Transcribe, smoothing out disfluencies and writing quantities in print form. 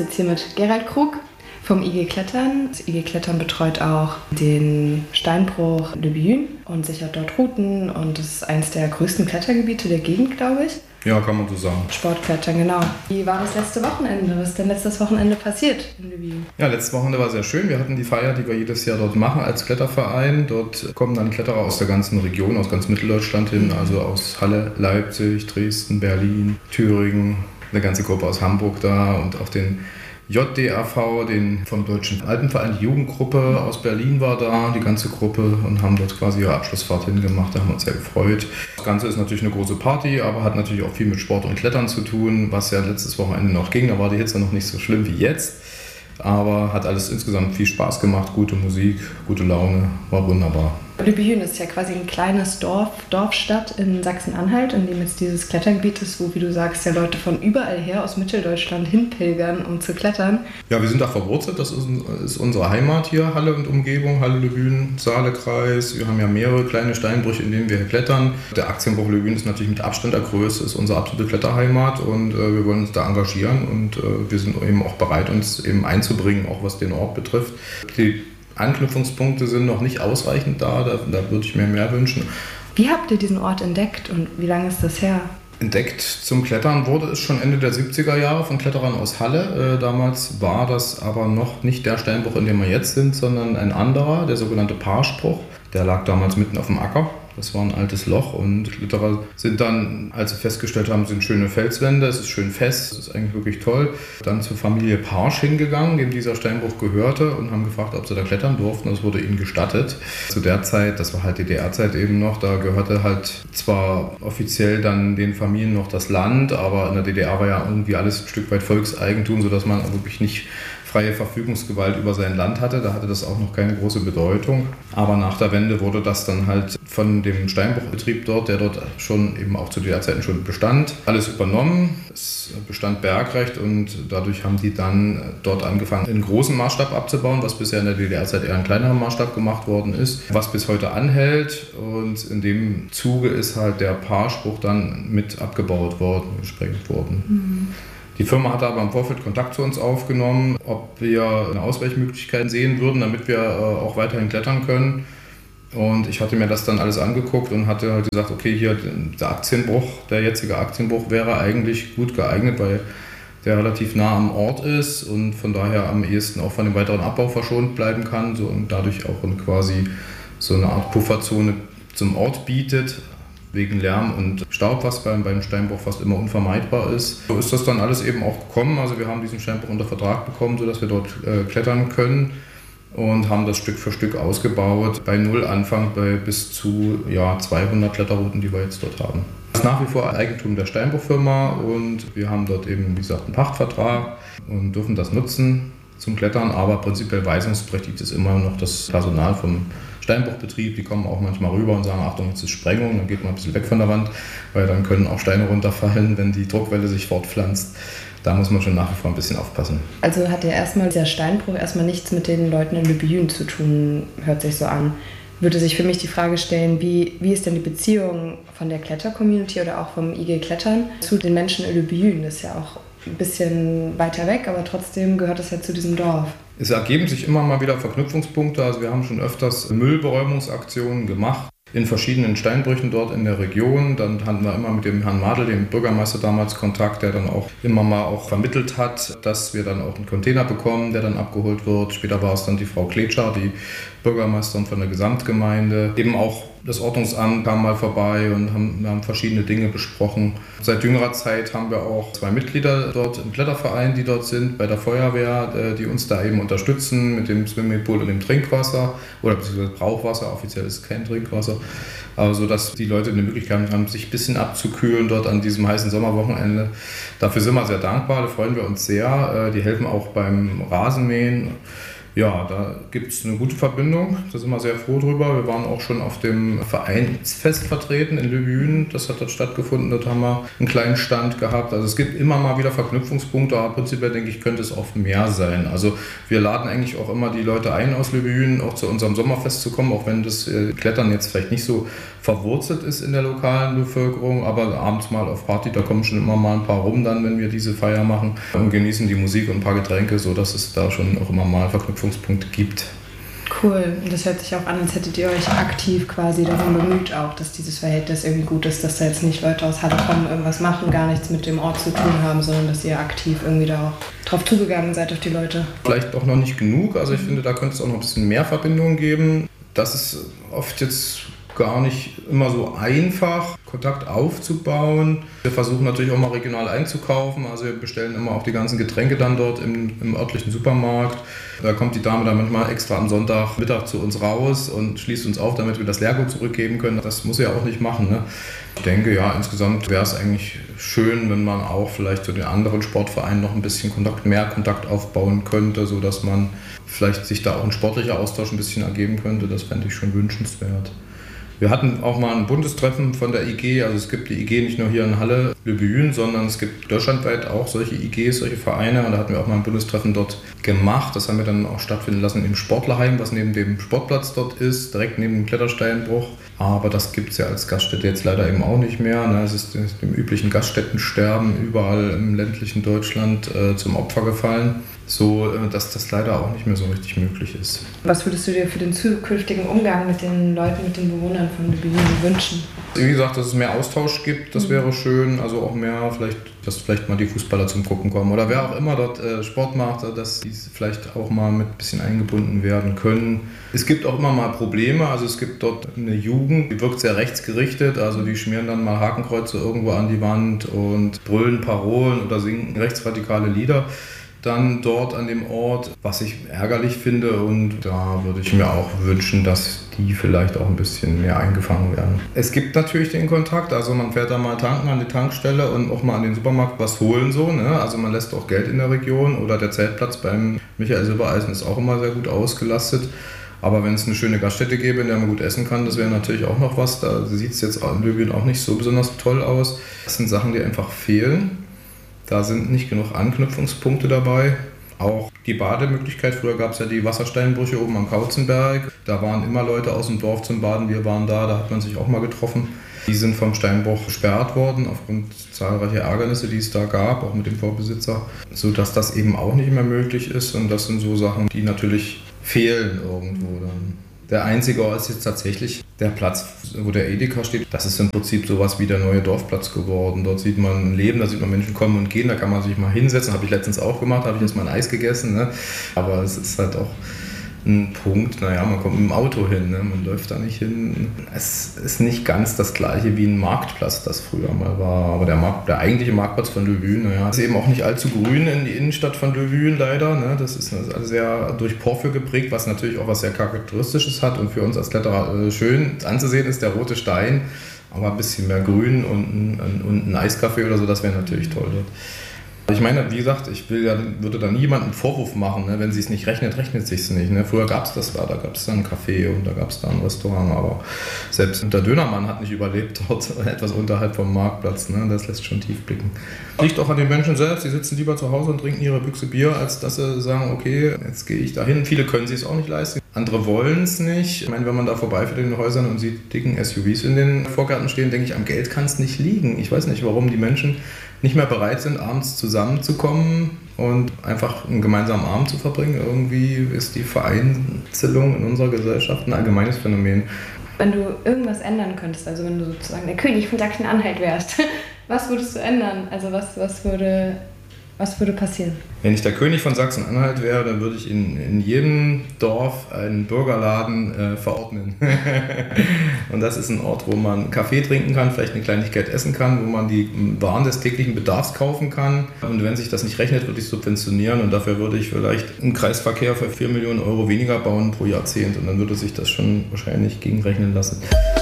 sitze hier mit Gerald Krug vom IG Klettern. Das IG Klettern betreut auch den Steinbruch Le Biyun und sichert dort Routen. Und das ist eines der größten Klettergebiete der Gegend, glaube ich. Ja, kann man so sagen. Sportklettern, genau. Wie war das letzte Wochenende? Was ist denn letztes Wochenende passiert in Le Biyun? Ja, letztes Wochenende war sehr schön. Wir hatten die Feier, die wir jedes Jahr dort machen als Kletterverein. Dort kommen dann Kletterer aus der ganzen Region, aus ganz Mitteldeutschland hin, also aus Halle, Leipzig, Dresden, Berlin, Thüringen, eine ganze Gruppe aus Hamburg da und auch den JDAV, den vom Deutschen Alpenverein, die Jugendgruppe aus Berlin war da, die ganze Gruppe, und haben dort quasi ihre Abschlussfahrt hingemacht, da haben wir uns sehr gefreut. Das Ganze ist natürlich eine große Party, aber hat natürlich auch viel mit Sport und Klettern zu tun, was ja letztes Wochenende noch ging, da war die Hitze noch nicht so schlimm wie jetzt, aber hat alles insgesamt viel Spaß gemacht, gute Musik, gute Laune, war wunderbar. Le Biyun ist ja quasi ein kleines Dorfstadt in Sachsen-Anhalt, in dem jetzt dieses Klettergebiet ist, wo, wie du sagst, ja Leute von überall her aus Mitteldeutschland hinpilgern, um zu klettern. Ja, wir sind da verwurzelt, das ist unsere Heimat hier, Halle und Umgebung, Halle Le Biyun, Saalekreis. Wir haben ja mehrere kleine Steinbrüche, in denen wir klettern. Der Aktienbruch Le Biyun ist natürlich mit Abstand der größte, ist unsere absolute Kletterheimat, und wir wollen uns da engagieren, und wir sind eben auch bereit, uns eben einzubringen, auch was den Ort betrifft. Die Anknüpfungspunkte sind noch nicht ausreichend da würde ich mir mehr wünschen. Wie habt ihr diesen Ort entdeckt und wie lange ist das her? Entdeckt zum Klettern wurde es schon Ende der 70er Jahre von Kletterern aus Halle. Damals war das aber noch nicht der Steinbruch, in dem wir jetzt sind, sondern ein anderer, der sogenannte Paarsbruch. Der lag damals mitten auf dem Acker. Das war ein altes Loch, und Kletterer sind dann, als sie festgestellt haben, sind schöne Felswände, es ist schön fest, es ist eigentlich wirklich toll, dann zur Familie Paarsch hingegangen, dem dieser Steinbruch gehörte, und haben gefragt, ob sie da klettern durften. Das wurde ihnen gestattet. Zu der Zeit, das war halt DDR-Zeit eben noch, da gehörte halt zwar offiziell dann den Familien noch das Land, aber in der DDR war ja irgendwie alles ein Stück weit Volkseigentum, sodass man wirklich nicht freie Verfügungsgewalt über sein Land hatte. Da hatte das auch noch keine große Bedeutung. Aber nach der Wende wurde das dann halt von dem Steinbruchbetrieb dort, der dort schon eben auch zu der Zeit schon bestand, alles übernommen. Es bestand Bergrecht, und dadurch haben die dann dort angefangen, in großem Maßstab abzubauen, was bisher in der DDR-Zeit eher in kleinerem Maßstab gemacht worden ist, was bis heute anhält. Und in dem Zuge ist halt der Paarsbruch dann mit abgebaut worden, gesprengt worden. Mhm. Die Firma hatte aber im Vorfeld Kontakt zu uns aufgenommen, ob wir eine Ausweichmöglichkeit sehen würden, damit wir auch weiterhin klettern können. Und ich hatte mir das dann alles angeguckt und hatte halt gesagt, okay, hier der jetzige Aktienbruch wäre eigentlich gut geeignet, weil der relativ nah am Ort ist und von daher am ehesten auch von dem weiteren Abbau verschont bleiben kann, so, und dadurch auch quasi so eine Art Pufferzone zum Ort bietet, wegen Lärm und Staub, was beim Steinbruch fast immer unvermeidbar ist. So ist das dann alles eben auch gekommen. Also wir haben diesen Steinbruch unter Vertrag bekommen, sodass wir dort klettern können, und haben das Stück für Stück ausgebaut, bei Null Anfang bis zu 200 Kletterrouten, die wir jetzt dort haben. Das ist nach wie vor Eigentum der Steinbruchfirma, und wir haben dort eben, wie gesagt, einen Pachtvertrag und dürfen das nutzen zum Klettern, aber prinzipiell weisungsberechtigt ist immer noch das Personal vom Steinbruchbetrieb. Die kommen auch manchmal rüber und sagen, Achtung, jetzt ist Sprengung, dann geht man ein bisschen weg von der Wand, weil dann können auch Steine runterfallen, wenn die Druckwelle sich fortpflanzt. Da muss man schon nach wie vor ein bisschen aufpassen. Also hat ja dieser Steinbruch nichts mit den Leuten in Le Biyun zu tun, hört sich so an. Würde sich für mich die Frage stellen, wie ist denn die Beziehung von der Kletter-Community oder auch vom IG Klettern zu den Menschen in Le Biyun? Das ist ja auch ein bisschen weiter weg, aber trotzdem gehört es ja zu diesem Dorf. Es ergeben sich immer mal wieder Verknüpfungspunkte. Also wir haben schon öfters Müllberäumungsaktionen gemacht in verschiedenen Steinbrüchen dort in der Region. Dann hatten wir immer mit dem Herrn Madel, dem Bürgermeister damals, Kontakt, der dann auch immer mal auch vermittelt hat, dass wir dann auch einen Container bekommen, der dann abgeholt wird. Später war es dann die Frau Kletscher, die Bürgermeisterin von der Gesamtgemeinde. Eben auch das Ordnungsamt kam mal vorbei und haben verschiedene Dinge besprochen. Seit jüngerer Zeit haben wir auch 2 Mitglieder dort im Kletterverein, die dort sind, bei der Feuerwehr, die uns da eben unterstützen mit dem Swimmingpool und dem Trinkwasser oder beziehungsweise Brauchwasser, offiziell ist es kein Trinkwasser. Aber so, dass die Leute eine Möglichkeit haben, sich ein bisschen abzukühlen dort an diesem heißen Sommerwochenende. Dafür sind wir sehr dankbar, da freuen wir uns sehr. Die helfen auch beim Rasenmähen. Ja, da gibt es eine gute Verbindung, da sind wir sehr froh drüber. Wir waren auch schon auf dem Vereinsfest vertreten in Le Buyune, das hat dort stattgefunden, dort haben wir einen kleinen Stand gehabt. Also es gibt immer mal wieder Verknüpfungspunkte, aber prinzipiell denke ich, könnte es auch mehr sein. Also wir laden eigentlich auch immer die Leute ein aus Le Buyune, auch zu unserem Sommerfest zu kommen, auch wenn das Klettern jetzt vielleicht nicht so verwurzelt ist in der lokalen Bevölkerung, aber abends mal auf Party, da kommen schon immer mal ein paar rum dann, wenn wir diese Feier machen und genießen die Musik und ein paar Getränke, sodass es da schon auch immer mal Verknüpfungspunkte gibt. Cool. Und das hört sich auch an, als hättet ihr euch aktiv quasi darum bemüht auch, dass dieses Verhältnis irgendwie gut ist, dass da jetzt nicht Leute aus Halle kommen, irgendwas machen, gar nichts mit dem Ort zu tun haben, sondern dass ihr aktiv irgendwie da auch drauf zugegangen seid auf die Leute. Vielleicht auch noch nicht genug, also ich finde, da könnte es auch noch ein bisschen mehr Verbindungen geben. Das ist oft jetzt gar nicht immer so einfach, Kontakt aufzubauen. Wir versuchen natürlich auch mal regional einzukaufen, also wir bestellen immer auch die ganzen Getränke dann dort im örtlichen Supermarkt. Da kommt die Dame dann manchmal extra am Sonntagmittag zu uns raus und schließt uns auf, damit wir das Leergut zurückgeben können. Das muss sie ja auch nicht machen, ne? Ich denke, ja, insgesamt wäre es eigentlich schön, wenn man auch vielleicht zu den anderen Sportvereinen noch ein bisschen mehr Kontakt aufbauen könnte, sodass man vielleicht sich da auch ein sportlicher Austausch ein bisschen ergeben könnte. Das fände ich schon wünschenswert. Wir hatten auch mal ein Bundestreffen von der IG, also es gibt die IG nicht nur hier in Halle, Le Buyune, sondern es gibt deutschlandweit auch solche IGs, solche Vereine, und da hatten wir auch mal ein Bundestreffen dort gemacht. Das haben wir dann auch stattfinden lassen im Sportlerheim, was neben dem Sportplatz dort ist, direkt neben dem Klettersteinbruch. Aber das gibt es ja als Gaststätte jetzt leider eben auch nicht mehr. Es ist dem üblichen Gaststättensterben überall im ländlichen Deutschland zum Opfer gefallen, so dass das leider auch nicht mehr so richtig möglich ist. Was würdest du dir für den zukünftigen Umgang mit den Leuten, mit den Bewohnern von Le Buyune wünschen? Wie gesagt, dass es mehr Austausch gibt, das wäre schön. Also auch mehr, dass vielleicht mal die Fußballer zum Gucken kommen oder wer auch immer dort Sport macht, dass die vielleicht auch mal mit ein bisschen eingebunden werden können. Es gibt auch immer mal Probleme, also es gibt dort eine Jugend, die wirkt sehr rechtsgerichtet, also die schmieren dann mal Hakenkreuze irgendwo an die Wand und brüllen Parolen oder singen rechtsradikale Lieder dann dort an dem Ort, was ich ärgerlich finde, und da würde ich mir auch wünschen, dass die vielleicht auch ein bisschen mehr eingefangen werden. Es gibt natürlich den Kontakt, also man fährt da mal tanken an die Tankstelle und auch mal an den Supermarkt was holen, so, ne? Also man lässt auch Geld in der Region, oder der Zeltplatz beim Michael Silbereisen ist auch immer sehr gut ausgelastet. Aber wenn es eine schöne Gaststätte gäbe, in der man gut essen kann, das wäre natürlich auch noch was. Da sieht es jetzt in Le Buyune auch nicht so besonders toll aus. Das sind Sachen, die einfach fehlen. Da sind nicht genug Anknüpfungspunkte dabei. Auch die Bademöglichkeit, früher gab es ja die Wassersteinbrüche oben am Kautzenberg. Da waren immer Leute aus dem Dorf zum Baden, wir waren da hat man sich auch mal getroffen. Die sind vom Steinbruch gesperrt worden, aufgrund zahlreicher Ärgernisse, die es da gab, auch mit dem Vorbesitzer, sodass das eben auch nicht mehr möglich ist. Und das sind so Sachen, die natürlich fehlen irgendwo dann. Der einzige Ort ist jetzt tatsächlich der Platz, wo der Edeka steht. Das ist im Prinzip sowas wie der neue Dorfplatz geworden. Dort sieht man ein Leben, da sieht man Menschen kommen und gehen, da kann man sich mal hinsetzen. Habe ich letztens auch gemacht, habe ich jetzt mal ein Eis gegessen. Ne? Aber es ist halt auch ein Punkt, man kommt mit dem Auto hin, ne? Man läuft da nicht hin. Es ist nicht ganz das gleiche wie ein Marktplatz, das früher mal war. Aber der eigentliche Marktplatz von Le Buyune, ist eben auch nicht allzu grün in die Innenstadt von Le Buyune leider. Ne? Das ist sehr durch Porphyr geprägt, was natürlich auch was sehr Charakteristisches hat und für uns als Kletterer schön anzusehen ist, der rote Stein. Aber ein bisschen mehr Grün und ein Eiskaffee oder so, das wäre natürlich toll dort. Ich meine, wie gesagt, würde da nie jemandem einen Vorwurf machen, ne? Wenn sie es nicht rechnet, rechnet es sich nicht. Ne? Früher gab es das, da gab es dann ein Café und da gab es dann ein Restaurant, aber selbst der Dönermann hat nicht überlebt dort, etwas unterhalb vom Marktplatz. Ne? Das lässt schon tief blicken. Liegt auch an den Menschen selbst, die sitzen lieber zu Hause und trinken ihre Büchse Bier, als dass sie sagen, okay, jetzt gehe ich dahin. Viele können sich es auch nicht leisten. Andere wollen es nicht. Ich meine, wenn man da vorbeifährt in den Häusern und sieht dicken SUVs in den Vorgärten stehen, denke ich, am Geld kann es nicht liegen. Ich weiß nicht, warum die Menschen nicht mehr bereit sind, abends zusammenzukommen und einfach einen gemeinsamen Abend zu verbringen. Irgendwie ist die Vereinzelung in unserer Gesellschaft ein allgemeines Phänomen. Wenn du irgendwas ändern könntest, also wenn du sozusagen der König von Sachsen-Anhalt wärst, was würdest du ändern? Also was würde passieren? Wenn ich der König von Sachsen-Anhalt wäre, dann würde ich in jedem Dorf einen Burgerladen verordnen. Und das ist ein Ort, wo man Kaffee trinken kann, vielleicht eine Kleinigkeit essen kann, wo man die Waren des täglichen Bedarfs kaufen kann. Und wenn sich das nicht rechnet, würde ich subventionieren, und dafür würde ich vielleicht einen Kreisverkehr für 4 Millionen Euro weniger bauen pro Jahrzehnt, und dann würde sich das schon wahrscheinlich gegenrechnen lassen.